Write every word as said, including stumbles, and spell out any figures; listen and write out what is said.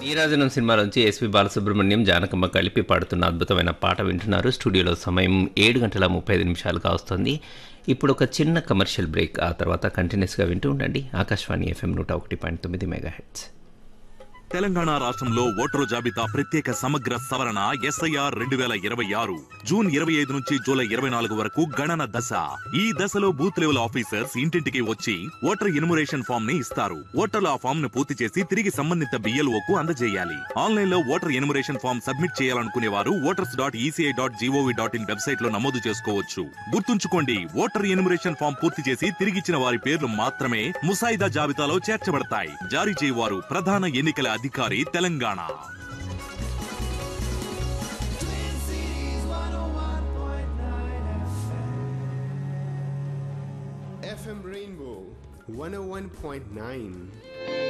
నీరాజనం సినిమాలోంచి SP Balasubrahmanyam Janakamma కలిపి పాడుతున్న అద్భుతమైన పాట వింటున్నారు. స్టూడియోలో సమయం ఏడు గంటల ముప్పై ఐదు నిమిషాలు కావస్తుంది. ఇప్పుడు ఒక చిన్న కమర్షియల్ బ్రేక్, ఆ తర్వాత కంటిన్యూస్గా వింటూ ఉండండి ఆకాశవాణి ఎఫ్ఎం నూట ఒకటి పాయింట్ తొమ్మిది మెగా హెడ్స్. తెలంగాణ రాష్ట్రంలో ఓటరు జాబితా ప్రత్యేక సమగ్ర సవరణ ఎస్ఐఆర్ రెండు వేల ఇరవై ఆరు జూన్ ఇరవై ఐదు నుంచి జూలై ఇరవై నాలుగు వరకు గణన దశ. ఈ దశలో బూత్ లెవెల్ ఆఫీసర్స్ ఇంటింటికి వచ్చి ఓటర్ ఇన్మురేషన్ ఫామ్ ని ఇస్తారు. ఓటర్లు ఆ ఫామ్ ను పూర్తి చేసి తిరిగి సంబంధిత బిఎల్ఓ కు అందజేయాలి. ఆన్లైన్ లో ఓటర్ ఇన్మురేషన్ ఫామ్ సబ్మిట్ చేయాలనుకునే వారు voters dot ECI dot GOV dot in website లో నమోదు చేసుకోవచ్చు. గుర్తుంచుకోండి, ఓటర్ ఇన్మురేషన్ ఫామ్ పూర్తి చేసి తిరిగిచ్చిన వారి పేర్లు మాత్రమే ముసాయిదా జాబితాలో చేర్చబడతాయి. జారీ చేయవారు ప్రధాన ఎన్నికల అధికారి Telangana. F M Rainbow one oh one point nine